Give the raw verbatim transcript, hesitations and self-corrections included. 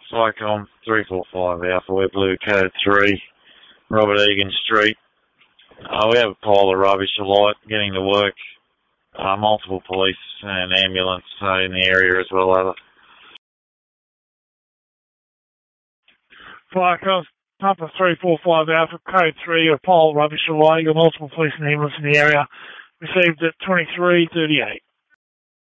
Flycom three four five Alpha, we're Blue Code three, Robert Egan Street. Uh, we have a pile of rubbish alight getting to work. Uh, multiple police and ambulance uh, in the area as well. Other. Flycom Papa three four five Alpha, Code three, a pile of rubbish alight. You've got multiple police and ambulance in the area. Received at twenty-three thirty-eight.